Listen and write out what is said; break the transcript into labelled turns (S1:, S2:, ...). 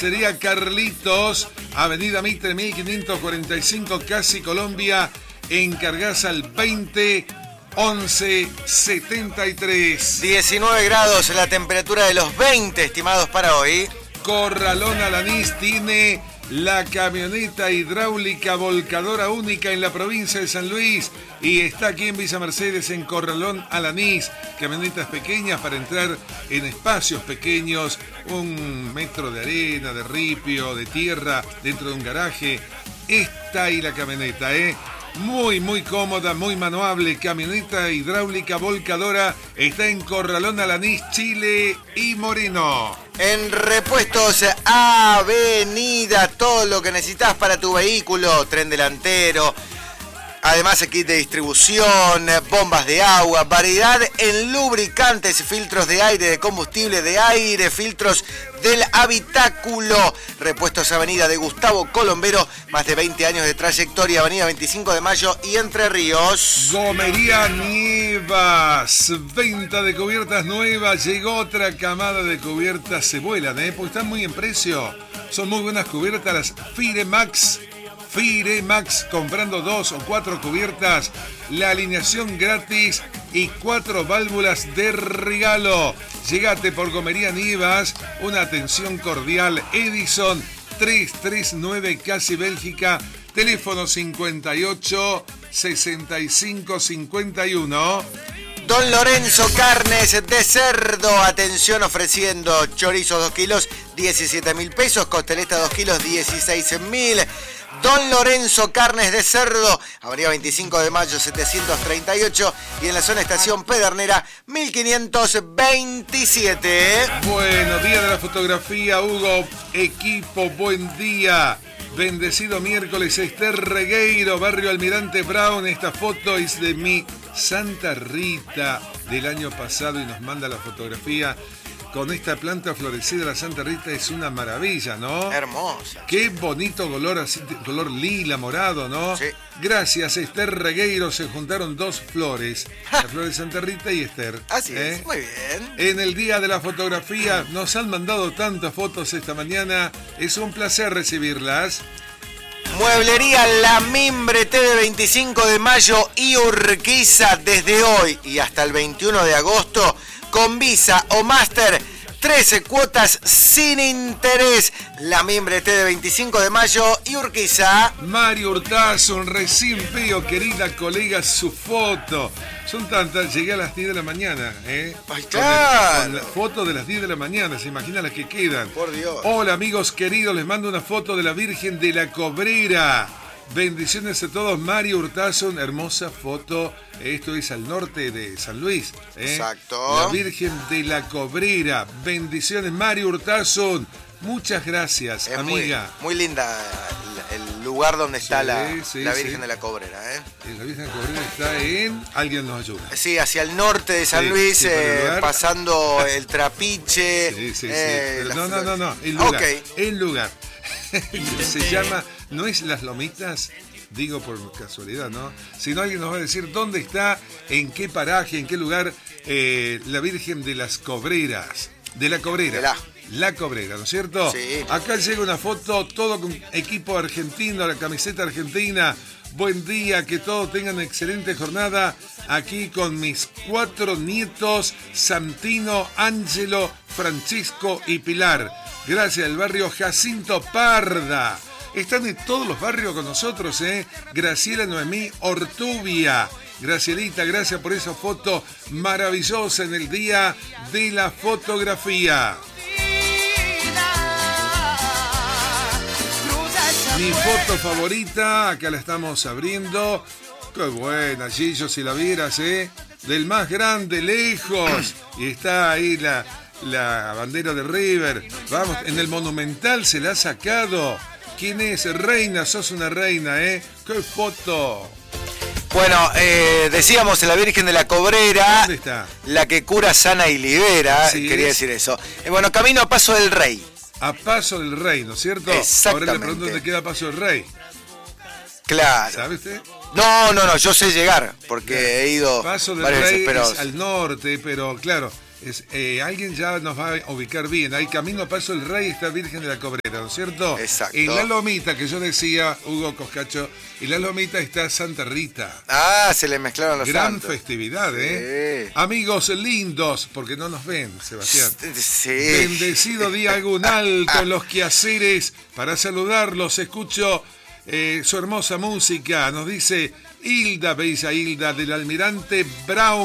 S1: Pizzería Carlitos, Avenida Mitre 1545, Casi Colombia. Encargás al 20 11 73.
S2: 19 grados la temperatura de los 20 estimados para hoy.
S1: Corralón Alanís tiene la camioneta hidráulica volcadora única en la provincia de San Luis y está aquí en Villa Mercedes, en Corralón Alanís. Camionetas pequeñas para entrar en espacios pequeños, 1 metro de arena, de ripio, de tierra, dentro de un garaje. Está ahí la camioneta, muy cómoda, muy manejable. Camioneta hidráulica volcadora está en Corralón Alanís, Chile y Moreno.
S2: En Repuestos Avenida, todo lo que necesitas para tu vehículo, tren delantero, además kit de distribución, bombas de agua, variedad en lubricantes, filtros de aire, de combustible de aire, filtros del habitáculo. Repuestos Avenida de Gustavo Colombero, más de 20 años de trayectoria, Avenida 25 de Mayo y Entre Ríos.
S1: Gomería Nievas, venta de cubiertas nuevas, llegó otra camada de cubiertas, se vuelan, porque están muy en precio. Son muy buenas cubiertas las Firemax. Firemax, comprando 2 o 4 cubiertas, la alineación gratis y 4 válvulas de regalo. Llegate por Gomería Nievas, una atención cordial. Edison 339, Casi Bélgica, teléfono 58 65 51.
S2: Don Lorenzo Carnes de Cerdo, atención, ofreciendo chorizo 2 kilos, 17.000 pesos, costeleta 2 kilos, 16.000. Don Lorenzo Carnes de Cerdo, Avenida 25 de Mayo 738 y en la zona Estación Pedernera 1527.
S1: Bueno, día de la fotografía, Hugo, equipo, buen día. Bendecido miércoles, Esther Regueiro, Barrio Almirante Brown. Esta foto es de mi Santa Rita del año pasado y nos manda la fotografía con esta planta florecida. La Santa Rita es una maravilla, ¿no?
S2: Hermosa.
S1: Qué bonito color, así, color lila, morado, ¿no?
S2: Sí.
S1: Gracias, Esther Regueiro. Se juntaron 2 flores, la flor de Santa Rita y Esther.
S2: Así es, muy bien.
S1: En el día de la fotografía nos han mandado tantas fotos esta mañana. Es un placer recibirlas.
S2: Mueblería La Mimbre, T de 25 de Mayo y Urquiza, desde hoy y hasta el 21 de agosto, con Visa o Master, 13 cuotas sin interés. La Mimbre, T de 25 de Mayo y Urquiza.
S1: Mario Hurtazo, recién veo, querida colega, su foto. Son tantas, llegué a las 10 de la mañana,
S2: Ay, claro.
S1: Con la foto de las 10 de la mañana, se imaginan las que quedan.
S2: Por Dios.
S1: Hola amigos queridos, les mando una foto de la Virgen de la Cobrera. Bendiciones a todos, Mario Hurtazo, hermosa foto. Esto es al norte de San Luis.
S2: Exacto.
S1: La Virgen de la Cobrera. Bendiciones, Mario Hurtazo. Muchas gracias,
S2: Es
S1: amiga.
S2: muy linda el lugar donde está la Virgen
S1: sí.
S2: de la Cobrera,
S1: La Virgen de la Cobrera está en... Alguien nos ayuda.
S2: Sí, hacia el norte de San
S1: Sí,
S2: Luis,
S1: sí, por el lugar.
S2: pasando el Trapiche.
S1: Sí. No. El lugar.
S2: Ok.
S1: El lugar. Se llama... ¿No es Las Lomitas? Digo por casualidad, ¿no? Si no, alguien nos va a decir dónde está, en qué paraje, en qué lugar, la Virgen de las Cobreras. De la Cobrera. La Cobrera, ¿no es cierto?
S2: Sí.
S1: Acá llega una foto, todo con equipo argentino, la camiseta argentina. Buen día, que todos tengan excelente jornada. Aquí con mis 4 nietos, Santino, Ángelo, Francisco y Pilar. Gracias al barrio Jacinto Parda. Están en todos los barrios con nosotros, Graciela Noemí Ortubia. Gracielita, gracias por esa foto maravillosa en el día de la fotografía. Mi foto favorita, acá la estamos abriendo. Qué buena, Gillo, si la vieras, del más grande, lejos. Y está ahí la bandera de River. Vamos, en el Monumental se la ha sacado. ¿Quién es? Reina, sos una reina, ¡Qué foto!
S2: Bueno, decíamos la Virgen de la Cobrera.
S1: ¿Dónde está?
S2: La que cura, sana y libera,
S1: Sí,
S2: quería decir eso. Bueno, camino a Paso del Rey.
S1: A Paso del Rey, ¿no es cierto?
S2: Exactamente.
S1: Ahora le pregunto dónde queda Paso del Rey.
S2: Claro.
S1: ¿Sabe usted?
S2: No, yo sé llegar, porque he ido
S1: Paso del
S2: varias
S1: Rey
S2: veces, pero...
S1: es al norte, pero claro, alguien ya nos va a ubicar bien. Ahí camino a Paso el Rey está Virgen de la Cobrera, ¿no es cierto?
S2: Exacto.
S1: En La Lomita, que yo decía, Hugo Coscacho, en La Lomita está Santa Rita.
S2: Ah, se le mezclaron los
S1: Gran
S2: santos.
S1: festividad, ¿eh?
S2: Sí.
S1: Amigos lindos, porque no nos ven, Sebastián.
S2: Sí.
S1: Bendecido diagonal con los quehaceres. Para saludarlos, escucho su hermosa música. Nos dice Hilda, bella Hilda, del Almirante Brown.